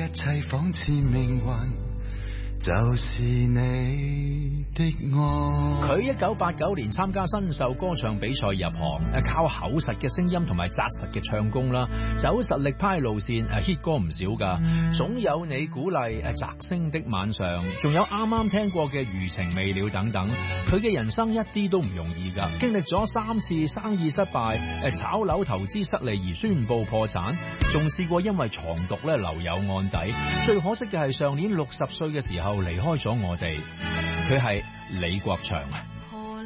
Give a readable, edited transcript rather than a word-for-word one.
一切仿似命運，就是你的愛。 佢1989年參加新秀歌唱比賽入行，靠厚實嘅聲音同埋紮實嘅唱功啦，走實力派路線，hit 歌唔少噶。總有你鼓勵，摘星的晚上，仲有啱啱聽過嘅餘情未了等等。佢嘅人生一啲都唔容易噶，經歷咗3次生意失敗，炒樓投資失利而宣布破產，仲試過因為藏毒咧留有案底。最可惜嘅係上年60歲嘅時候離開咗我哋，佢係李國祥。